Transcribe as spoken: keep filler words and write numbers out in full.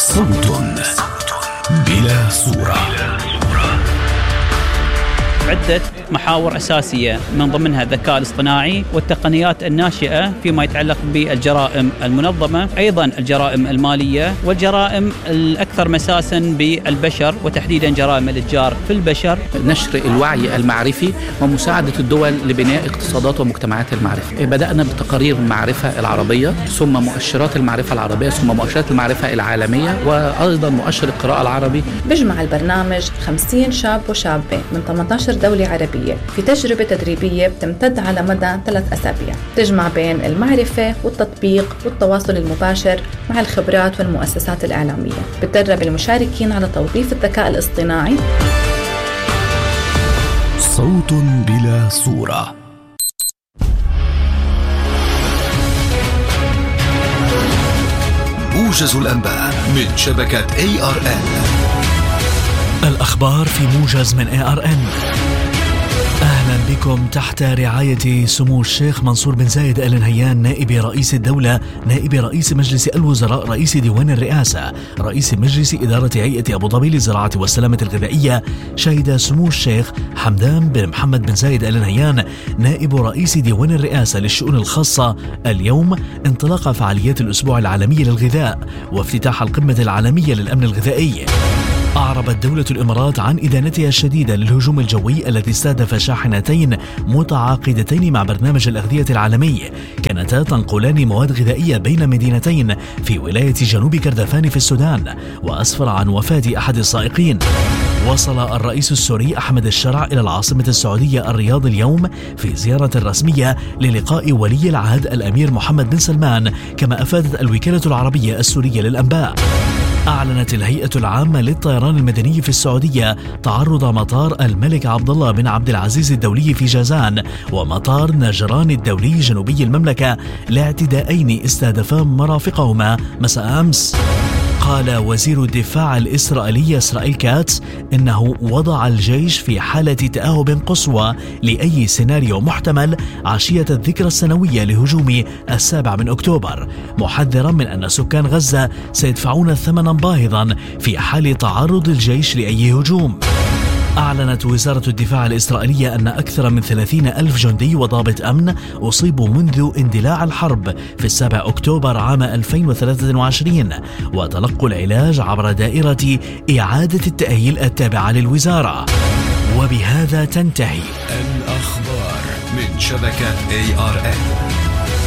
صوت بلا صورة. عدة محاور أساسية من ضمنها الذكاء الاصطناعي والتقنيات الناشئة فيما يتعلق بالجرائم المنظمة، أيضا الجرائم المالية والجرائم الأكثر مساسا بالبشر وتحديدا جرائم الإتجار في البشر. نشر الوعي المعرفي ومساعدة الدول لبناء اقتصادات ومجتمعات المعرفة. بدأنا بتقارير المعرفة العربية، ثم مؤشرات المعرفة العربية، ثم مؤشرات المعرفة العالمية، وأيضا مؤشر القراءة العربي. بيجمع البرنامج خمسين شاب وشابة من ثمانية عشر دولة عربية في تجربة تدريبية بتمتد على مدى ثلاث أسابيع، تجمع بين المعرفة والتطبيق والتواصل المباشر مع الخبرات والمؤسسات الإعلامية. بتدرب المشاركين على توظيف الذكاء الاصطناعي. صوت بلا صورة. موجز الأنباء من شبكة إيه آر إن. الأخبار في موجز من إيه آر إن. أهلا بكم تحت رعاية سمو الشيخ منصور بن زايد آل نهيان نائب رئيس الدولة، نائب رئيس مجلس الوزراء، رئيس ديوان الرئاسة، رئيس مجلس إدارة هيئة أبو ظبي للزراعة والسلامة الغذائية. شهد سمو الشيخ حمدان بن محمد بن زايد آل نهيان نائب رئيس ديوان الرئاسة للشؤون الخاصة اليوم انطلاق فعاليات الأسبوع العالمي للغذاء وافتتاح القمة العالمية للأمن الغذائي. أعربت دولة الإمارات عن إدانتها الشديدة للهجوم الجوي الذي استهدف شاحنتين متعاقدتين مع برنامج الأغذية العالمي، كانتا تنقلان مواد غذائية بين مدينتين في ولاية جنوب كردفان في السودان، وأسفر عن وفاة أحد السائقين. وصل الرئيس السوري أحمد الشرع إلى العاصمة السعودية الرياض اليوم في زيارة رسمية للقاء ولي العهد الأمير محمد بن سلمان، كما أفادت الوكالة العربية السورية للأنباء. أعلنت الهيئة العامة للطيران المدني في السعودية تعرض مطار الملك عبد الله بن عبد العزيز الدولي في جازان ومطار نجران الدولي جنوبي المملكة لاعتداءين استهدفا مرافقهما مساء أمس. قال وزير الدفاع الإسرائيلي إسرائيل كاتس إنه وضع الجيش في حالة تأهب قصوى لأي سيناريو محتمل عشية الذكرى السنوية لهجوم السابع من أكتوبر، محذرا من أن سكان غزة سيدفعون ثمنا باهظا في حال تعرض الجيش لأي هجوم. أعلنت وزارة الدفاع الإسرائيلية أن أكثر من ثلاثين ألف جندي وضابط أمن أصيبوا منذ اندلاع الحرب في السابع أكتوبر عام ألفين وثلاثة وعشرين وتلقوا العلاج عبر دائرة إعادة التأهيل التابعة للوزارة. وبهذا تنتهي الأخبار من شبكة إيه آر إن.